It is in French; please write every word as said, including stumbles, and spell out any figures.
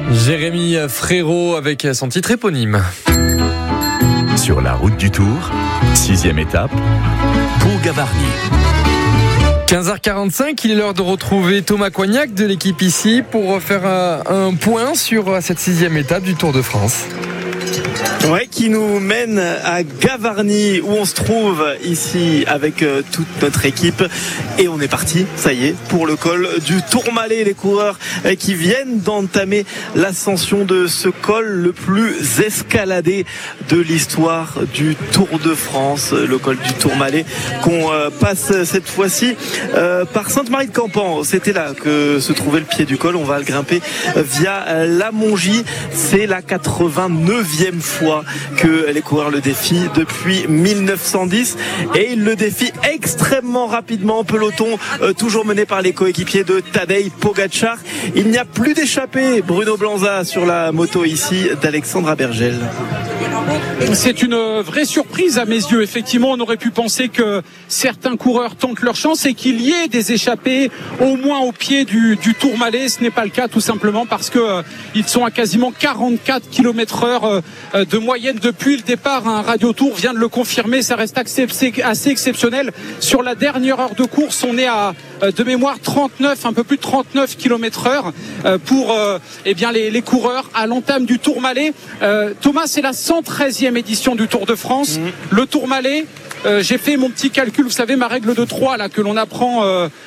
Jérémy Frérot avec son titre éponyme. Sur la route du Tour, sixième étape, Pont-Gavarnie. quinze heures quarante-cinq, il est l'heure de retrouver Thomas Coignac de l'équipe ici pour faire un point sur cette sixième étape du Tour de France. Ouais, qui nous mène à Gavarnie où on se trouve ici avec euh, toute notre équipe et on est parti, ça y est, pour le col du Tourmalet. Les coureurs euh, qui viennent d'entamer l'ascension de ce col le plus escaladé de l'histoire du Tour de France, le col du Tourmalet qu'on euh, passe cette fois-ci euh, par Sainte-Marie-de-Campan. C'était là que se trouvait le pied du col. On va le grimper via la Mongie. C'est la quatre-vingt-neuvième fois que les coureurs le défient depuis mille neuf cent dix et ils le défient extrêmement rapidement. Peloton euh, toujours mené par les coéquipiers de Tadej Pogačar. Il n'y a plus d'échappée. Bruno Blanza sur la moto ici d'Alexandre Abergel. C'est une vraie surprise à mes yeux. Effectivement, on aurait pu penser que certains coureurs tentent leur chance et qu'il y ait des échappées au moins au pied du, du Tourmalet. Ce n'est pas le cas tout simplement parce que euh, ils sont à quasiment quarante-quatre kilomètres heure euh, de moyenne depuis le départ. Un Radio Tour vient de le confirmer. Ça reste assez, assez exceptionnel. Sur la dernière heure de course, on est à euh, de mémoire trente-neuf, un peu plus de trente-neuf kilomètres heure euh, pour euh, eh bien les, les coureurs à l'entame du Tourmalet. Euh, Thomas, c'est la cent treizième édition du Tour de France. Mmh. Le Tourmalet, euh, j'ai fait mon petit calcul, vous savez, ma règle de trois là que l'on apprend euh,